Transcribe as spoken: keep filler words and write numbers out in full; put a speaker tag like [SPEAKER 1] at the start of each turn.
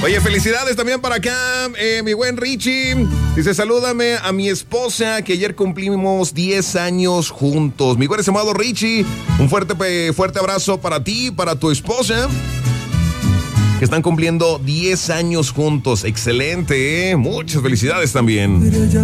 [SPEAKER 1] Oye, felicidades también para acá, eh, mi buen Richie. Dice, salúdame a mi esposa, que ayer cumplimos diez años juntos. Mi buen estimado Richie, un fuerte, fuerte abrazo para ti, para tu esposa, que están cumpliendo diez años juntos. Excelente, ¿eh? Muchas felicidades también.